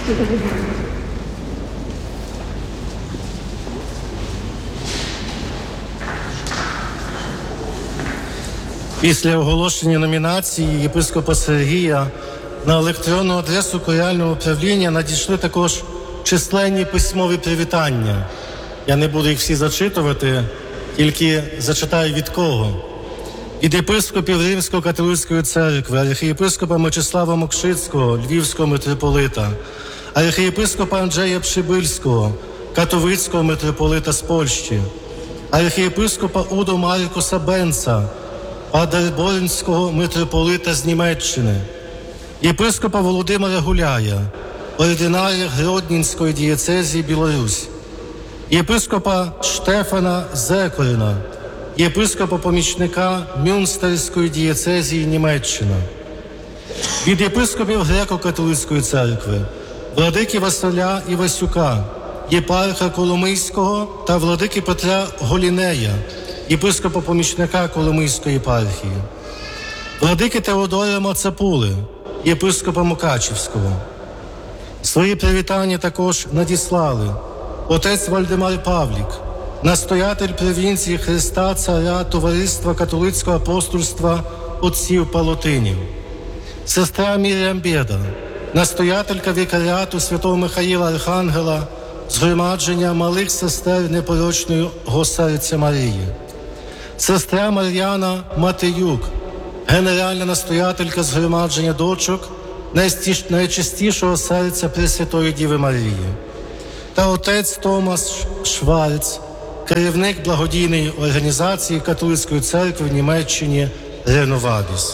Після оголошення номінації єпископа Сергія на електронну адресу Куріального управління надійшли також численні письмові привітання. Я не буду їх всі зачитувати, тільки зачитаю від кого. Від єпископів Римсько-католицької церкви, архієпископа Мечислава Мокшицького, Львівського митрополита, архієпископа Анджея Пшибильського, Катовицького митрополита з Польщі, архієпископа Удо Маркуса Бенца, Падерборнського митрополита з Німеччини, єпископа Володимира Гуляя, ординарія Гродненської дієцезії Білорусь, єпископа Штефана Зекорина, єпископа-помічника Мюнстерської дієцезії Німеччина, від єпископів Греко-католицької церкви, владики Василя Івасюка, єпарха Коломийського та владики Петра Голінея, єпископа-помічника Коломийської єпархії, владики Теодора Мацапули, єпископа Мукачівського. Свої привітання також надіслали отець Вальдемар Павлік, настоятель провінції Христа Царя Товариства католицького апостольства отців Палотинів, сестра Мір'ям Бєда, настоятелька вікаріату Святого Михаїла Архангела, згромадження малих сестер Непорочного серця Марії, сестра Мар'яна Матеюк, генеральна настоятелька згромадження дочок найчистішого серця Пресвятої Діви Марії, та отець Томас Шварц, керівник благодійної організації католицької церкви в Німеччині «Реновабіс».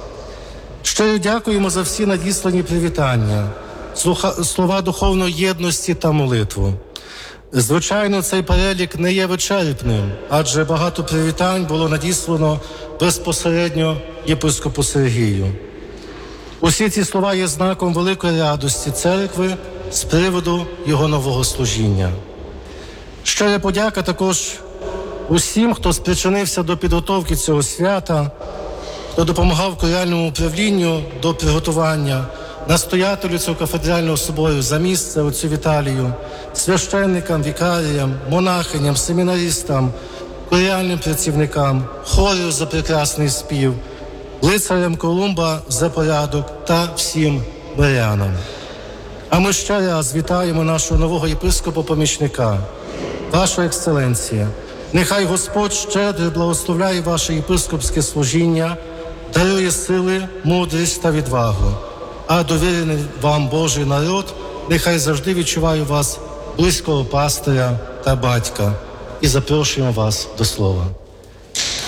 Щиро дякуємо за всі надіслані привітання, слова духовної єдності та молитву. Звичайно, цей перелік не є вичерпним, адже багато привітань було надіслано безпосередньо єпископу Сергію. Усі ці слова є знаком великої радості церкви з приводу його нового служіння. Щира подяка також усім, хто спричинився до підготовки цього свята, хто допомагав Куріальному управлінню до приготування, настоятелю цього кафедрального собору за місце, отцю Віталію, священникам, вікаріям, монахиням, семінаристам, куріальним працівникам, хору за прекрасний спів, лицарям Колумба за порядок та всім мирянам. А ми ще раз вітаємо нашого нового єпископа-помічника, Ваша Ексцеленція. Нехай Господь щедро благословляє ваше єпископське служіння, дарує сили, мудрість та відвагу. А довірений вам Божий народ нехай завжди відчуває вас близького пастиря та батька. І запрошуємо вас до слова.